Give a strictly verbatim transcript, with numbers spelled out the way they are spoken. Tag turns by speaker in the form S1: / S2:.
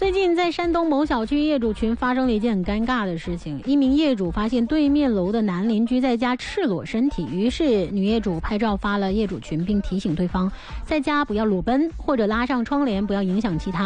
S1: 最近在山东某小区业主群发生了一件很尴尬的事情，一名业主发现对面楼的男邻居在家赤裸身体，于是女业主拍照发了业主群，并提醒对方在家不要裸奔或者拉上窗帘，不要影响其他。